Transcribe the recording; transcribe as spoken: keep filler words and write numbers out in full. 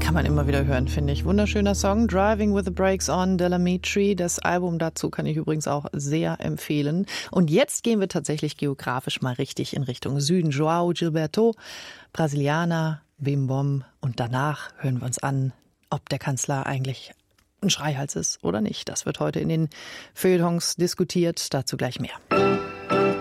Kann man immer wieder hören, finde ich. Wunderschöner Song, Driving with the Brakes on, Del Amitri. Das Album dazu kann ich übrigens auch sehr empfehlen. Und jetzt gehen wir tatsächlich geografisch mal richtig in Richtung Süden. João Gilberto, Brasilianer, Wim Bom. Und danach hören wir uns an, ob der Kanzler eigentlich ein Schreihals ist oder nicht. Das wird heute in den Feuilletons diskutiert. Dazu gleich mehr.